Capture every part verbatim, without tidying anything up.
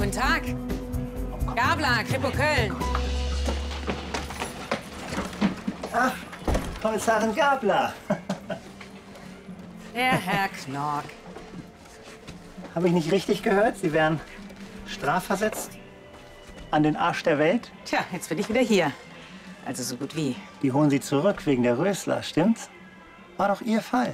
Guten Tag. Gabler, Kripo Köln. Ach, Kommissarin Gabler. Der Herr Knork. Habe ich nicht richtig gehört? Sie wären strafversetzt? An den Arsch der Welt? Tja, jetzt bin ich wieder hier. Also so gut wie. Die holen Sie zurück wegen der Rösler, stimmt's? War doch Ihr Fall.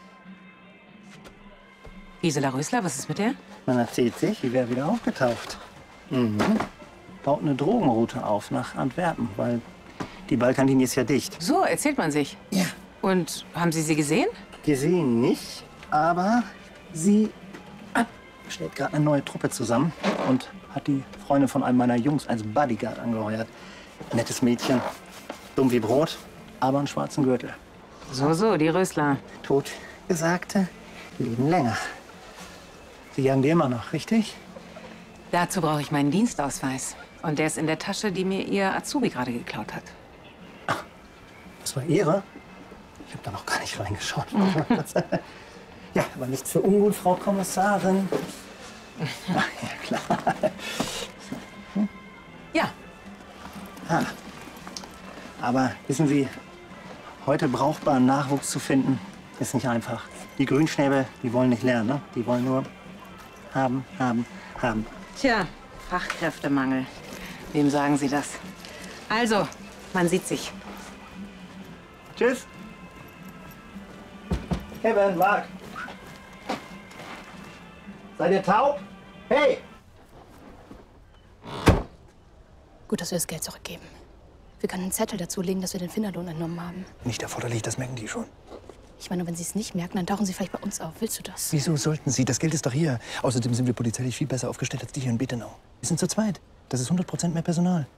Gisela Rösler, was ist mit der? Man erzählt sich, die wäre wieder aufgetaucht. Mhm. Baut eine Drogenroute auf nach Antwerpen, weil die Balkanlinie ist ja dicht. So, erzählt man sich. Ja. Und haben Sie sie gesehen? Gesehen nicht, aber sie ah, stellt gerade eine neue Truppe zusammen und hat die Freundin von einem meiner Jungs als Bodyguard angeheuert. Nettes Mädchen, dumm wie Brot, aber einen schwarzen Gürtel. So, so, die Rösler. Totgesagte leben länger. Sie jagen die immer noch, richtig? Dazu brauche ich meinen Dienstausweis. Und der ist in der Tasche, die mir Ihr Azubi gerade geklaut hat. Ach, das war Ihre? Ich habe da noch gar nicht reingeschaut. Ja, aber nichts für ungut, Frau Kommissarin. Ach, ja, klar. Hm? Ja. Ah. Aber wissen Sie, heute brauchbaren Nachwuchs zu finden, ist nicht einfach. Die Grünschnäbel, die wollen nicht lernen, ne? Die wollen nur haben, haben, haben. Tja, Fachkräftemangel. Wem sagen Sie das? Also, man sieht sich. Tschüss. Kevin, Marc. Seid ihr taub? Hey! Gut, dass wir das Geld zurückgeben. Wir können einen Zettel dazulegen, dass wir den Finderlohn entnommen haben. Nicht erforderlich, das merken die schon. Ich meine, wenn sie es nicht merken, dann tauchen sie vielleicht bei uns auf. Willst du das? Wieso sollten sie? Das Geld ist doch hier. Außerdem sind wir polizeilich viel besser aufgestellt als die hier in Betenau. Wir sind zu zweit. Das ist hundert Prozent mehr Personal.